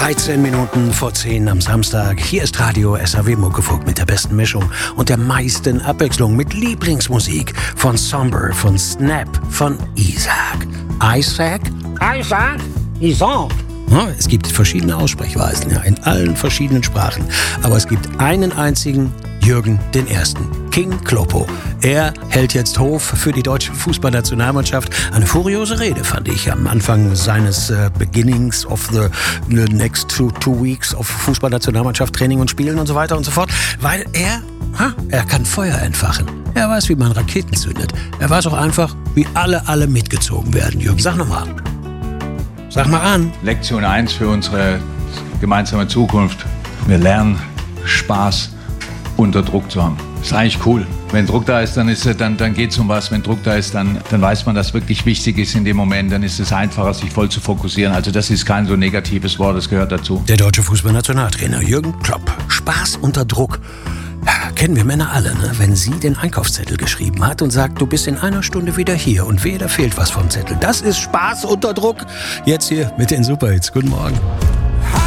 13 Minuten vor 10 am Samstag. Hier ist Radio SAW Muckefuck mit der besten Mischung und der meisten Abwechslung mit Lieblingsmusik von Somber, von Snap, von Isaac. Isaac? Isaac. Ja, es gibt verschiedene Aussprechweisen, ja, in allen verschiedenen Sprachen. Aber es gibt einen einzigen Jürgen I., King Kloppo. Er hält jetzt Hof für die deutsche Fußballnationalmannschaft. Eine furiose Rede, fand ich, am Anfang seines Beginnings of the next two weeks of Fußballnationalmannschaft, Training und Spielen und so weiter und so fort. Weil er kann Feuer entfachen. Er weiß, wie man Raketen zündet. Er weiß auch einfach, wie alle mitgezogen werden. Jürgen, sag nochmal. Sag mal an. Lektion 1 für unsere gemeinsame Zukunft. Wir lernen, Spaß unter Druck zu haben. Ist eigentlich cool. Wenn Druck da ist, dann geht es um was. Wenn Druck da ist, dann weiß man, dass wirklich wichtig ist in dem Moment. Dann ist es einfacher, sich voll zu fokussieren. Also das ist kein so negatives Wort, das gehört dazu. Der deutsche Fußballnationaltrainer Jürgen Klopp. Spaß unter Druck. Ja, kennen wir Männer alle, ne? Wenn sie den Einkaufszettel geschrieben hat und sagt, du bist in einer Stunde wieder hier und wehe, da fehlt was vom Zettel. Das ist Spaß unter Druck. Jetzt hier mit den Superhits. Guten Morgen.